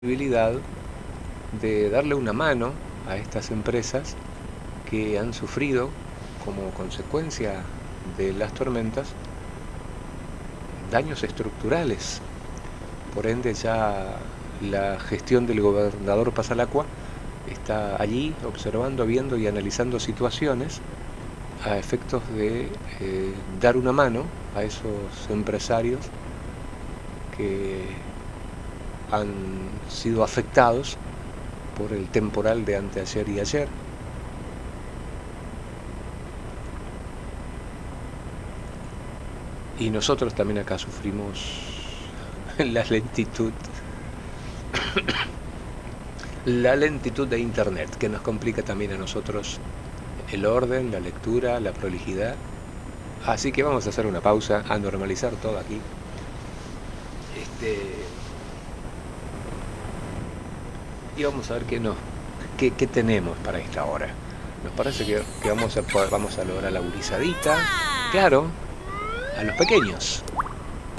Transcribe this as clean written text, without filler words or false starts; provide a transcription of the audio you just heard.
posibilidad de darle una mano a estas empresas que han sufrido como consecuencia de las tormentas daños estructurales. Por ende, ya la gestión del gobernador Pasalacua está allí observando, viendo y analizando situaciones a efectos de dar una mano a esos empresarios que han sido afectados por el temporal de anteayer y ayer. Y nosotros también acá sufrimos la lentitud de internet, que nos complica también a nosotros el orden, la lectura, la prolijidad. Así que vamos a hacer una pausa, a normalizar todo aquí. Y vamos a ver qué tenemos para esta hora. Nos parece que vamos a lograr la gurizadita. Claro, a los pequeños.